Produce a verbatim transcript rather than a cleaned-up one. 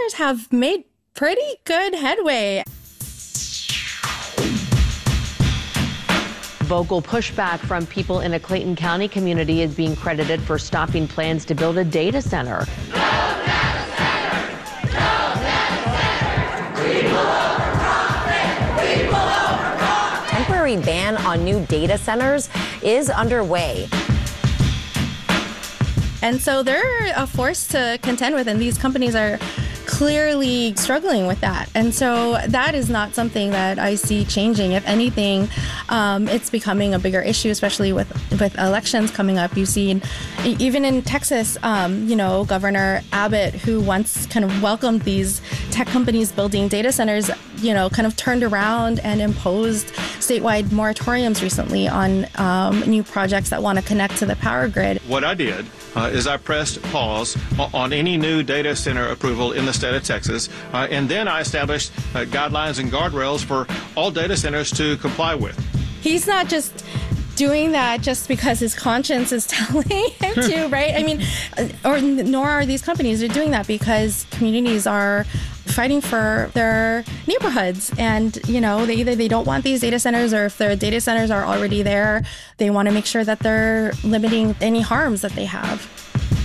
centers have made pretty good headway. Vocal pushback from people in a Clayton County community is being credited for stopping plans to build a data center. No data center! No data center! People over profit! People over profit! Temporary ban on new data centers is underway. And so they're a force to contend with, and these companies are clearly struggling with that. And so that is not something that I see changing. If anything, um, it's becoming a bigger issue, especially with, with elections coming up. You've seen, even in Texas, um, you know, Governor Abbott, who once kind of welcomed these tech companies building data centers, you know, kind of turned around and imposed statewide moratoriums recently on um, new projects that want to connect to the power grid. What I did uh, is I pressed pause on any new data center approval in the state of Texas, uh, and then I established uh, guidelines and guardrails for all data centers to comply with. He's not just doing that just because his conscience is telling him to, right? I mean, or nor are these companies. They're doing that because communities are fighting for their neighborhoods, and you know, they either they don't want these data centers, or if their data centers are already there, they want to make sure that they're limiting any harms that they have.